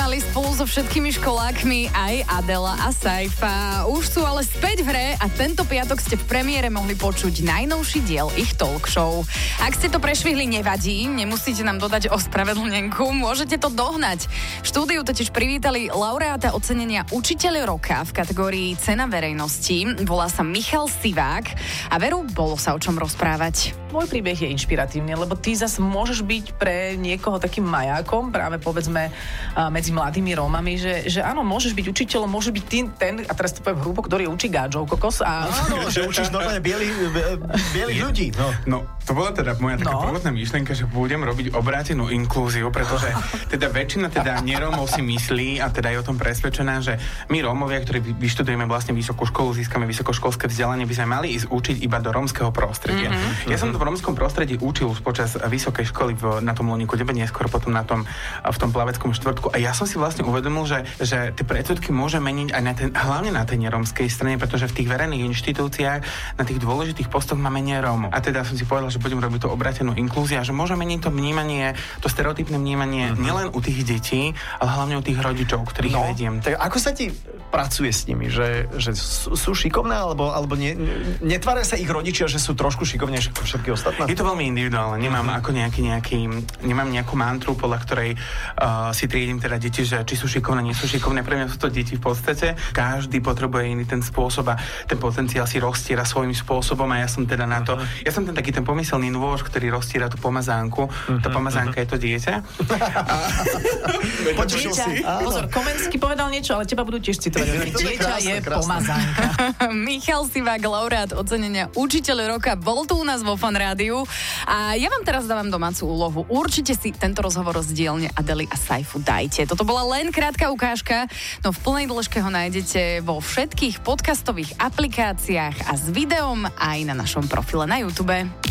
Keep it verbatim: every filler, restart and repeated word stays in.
vyhrali spolu so všetkými školákmi aj Adela a Saifa. Už sú ale späť v hre a tento piatok ste v premiére mohli počuť najnovší diel ich talk show. Ak ste to prešvihli, nevadí, nemusíte nám dodať ospravedlnenku, môžete to dohnať. V štúdiu totiž privítali laureáta ocenenia Učiteľ roka v kategórii Cena verejnosti. Volá sa Michal Sivák a veru, bolo sa o čom rozprávať. Môj príbeh je inšpiratívny, lebo ty zase môžeš byť pre niekoho takým majákom, práve povedzme medzi mladými Rómami, že, že áno, môžeš byť učiteľom, môže byť tým, ten, a teraz to poviem hrubo, ktorý učí gádžov kokos. A... Áno, že učíš normálne bielých, bielých ľudí. No. no, to bola teda moja taká no. prvotná myšlienka, že budem robiť obrátenú inklúziu, pretože teda väčšina teda nerómov si myslí a teda je o tom presvedčená, že my Rómovia, ktorí vyštudujeme vlastne vysokú školu, získame vysokoškolské vzdelanie, by sme mali ísť učiť iba do rómskeho prostredia. Mm-hmm. Ja som to v rómskom prostredí učil už počas vysokej školy v, na tom Loniku, debe neskôr potom na tom, v tom plaveckom štvrtku a ja som si vlastne uvedomil, že, že tie predsudky môže meniť aj na ten, hlavne na tej nerómskej strane, pretože v tých verejných inštitúciách na tých dôležitých postoch máme nie Rómov. A teda som si povedal, že budem robiť to obrátenú inklúziu a že môže meniť to vnímanie, to stereotypné vnímanie mm-hmm. nielen u tých detí, ale hlavne u tých rodičov, ktorých no, vediem. Tak ako sa ti pracuje s nimi, že, že sú, sú šikovné alebo, alebo ne, netvária sa ich rodičia, že sú trošku šikovnejšie ako všetky ostatné? Je to veľmi individuálne. Nemám mm-hmm. ako nejaký, nejaký, nemám nejakú mantru, podľa ktorej uh, si triedím teda deti, že či sú šikovné, nie sú šikovné. Pre mňa sú to deti v podstate. Každý potrebuje iný ten spôsob a ten potenciál si rozstiera svojím spôsobom a ja som teda na to, mm-hmm. ja som ten taký ten pomyselný nôž, ktorý rozstiera tú pomazánku. Mm-hmm. Tá pomazánka mm-hmm. je to dieťa. Počul si. Pozor, Komenský povedal niečo, ale teba budú tiež citovať. Dieťa je pomazánka. Michal Sivák, laureát ocenenia Učiteľ roka, bol tu u nás vo Fan Rádiu. A ja vám teraz dávam domácu úlohu. Určite si tento rozhovor z dielne Adely a Saifu dajte. Toto bola len krátka ukážka, no v plnej dĺžke ho nájdete vo všetkých podcastových aplikáciách a s videom aj na našom profile na YouTube.